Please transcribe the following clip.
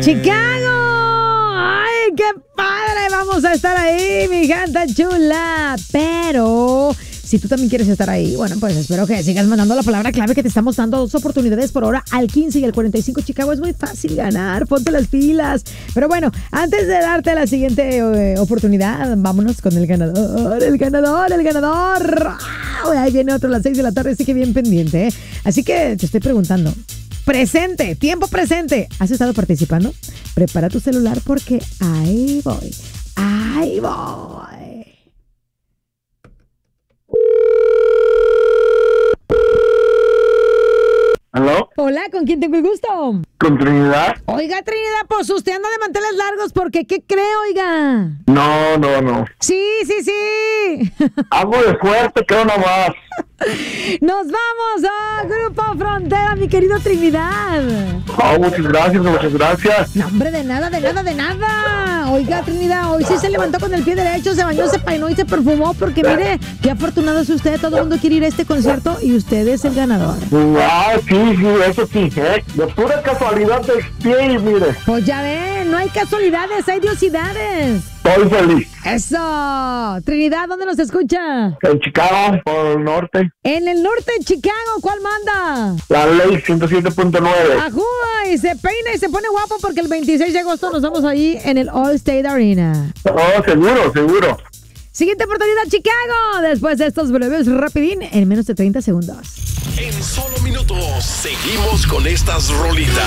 ¡Chicago! ¡Ay, qué padre! Vamos a estar ahí, mi gente chula. Pero si tú también quieres estar ahí, bueno, pues espero que sigas mandando la palabra clave que te estamos dando 2 oportunidades por hora al 15 y al 45. Chicago, es muy fácil ganar, ponte las pilas. Pero bueno, antes de darte la siguiente oportunidad, vámonos con el ganador, el ganador, el ganador. Ahí viene otro a las 6 de la tarde, así que bien pendiente, ¿eh? Así que te estoy preguntando, presente, tiempo presente, ¿has estado participando? Prepara tu celular porque ahí voy, ahí voy. ¿Aló? Hola, ¿con quién tengo el gusto? ¿Con Trinidad? Oiga, Trinidad, pues usted anda de manteles largos porque, ¿qué cree, oiga? No. Sí. Hago de fuerte, creo nomás. Nos vamos a Grupo Frontera, mi querido Trinidad. Oh, muchas gracias. No, hombre, de nada. Oiga, Trinidad, hoy sí se levantó con el pie derecho, se bañó, se peinó y se perfumó porque mire, qué afortunado es usted. Todo el mundo quiere ir a este concierto y usted es el ganador. Ah, sí, eso sí, de pura casualidad del pie y mire. Pues ya ven, no hay casualidades, hay diosidades. Estoy feliz. ¡Eso! Trinidad, ¿dónde nos escucha? En Chicago, por el norte. En el norte de Chicago, ¿cuál manda? La ley 107.9. ¡Ajúa! Y se peina y se pone guapo porque el 26 de agosto nos vamos ahí en el All-State Arena. Oh, seguro. Siguiente oportunidad, Chicago. Después de estos breves rapidín en menos de 30 segundos. En solo minutos, seguimos con estas rolitas.